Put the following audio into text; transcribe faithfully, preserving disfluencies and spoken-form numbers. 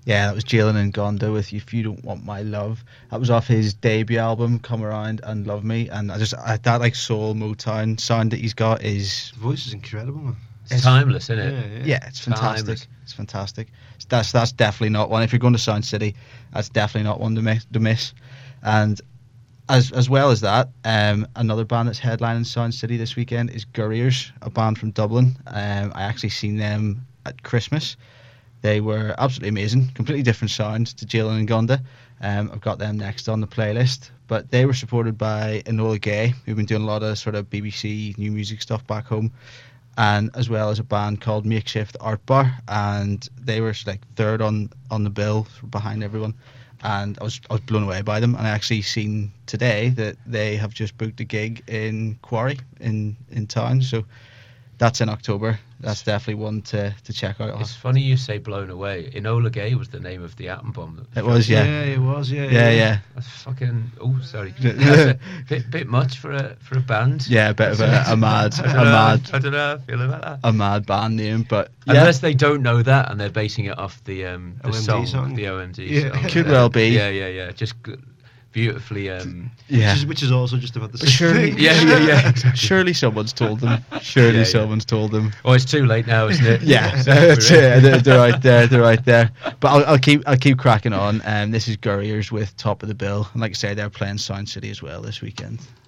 Yeah, that was Jalen and Gonda with If You Don't Want My Love. That was off his debut album, Come Around and Love Me. And I just, I, that like soul Motown sound that he's got is... The voice is incredible, man. It's timeless, isn't it? Yeah, yeah. Yeah, it's fantastic. Timeless. It's fantastic. That's that's definitely not one. If you're going to Sound City, that's definitely not one to miss. To miss. And as as well as that, um, another band that's headlining Sound City this weekend is Gurriers, a band from Dublin. Um, I actually seen them at Christmas. They were absolutely amazing. Completely different sound to Jalen and Gonda. Um, I've got them next on the playlist. But they were supported by Enola Gay, who've been doing a lot of sort of B B C new music stuff back home, and as well as a band called Makeshift Art Bar, and they were like third on, on the bill behind everyone. And I was I was blown away by them. And I actually seen today that they have just booked a gig in Quarry in, in town. So that's in October. That's definitely one to, to check out. It's funny you say blown away. Enola Gay was the name of the atom bomb. It was, yeah. Yeah, it was, yeah. Yeah, yeah. That's fucking. Oh, sorry. That's a bit, bit much for a for a band. Yeah, a bit of a, a mad, I a don't know, mad, I don't know how I feel about that. a mad band name, but yeah, Unless they don't know that and they're basing it off the um the O M D song, song. the O M D Yeah. song. Could well be. Yeah, yeah, yeah. Just g- beautifully. Um, yeah. Which is, which is also just about the But same surely, thing. Yeah, yeah, yeah. Exactly. Surely someone's told them. Surely Yeah, yeah. someone's told them. Oh, it's too late now, isn't it? Yeah, Exactly that's right. it. They're, they're right there. They're right there. But I'll, I'll keep I'll keep cracking on. Um, this is Gurriers with Top of the Bill, and like I say, they're playing Sound City as well this weekend.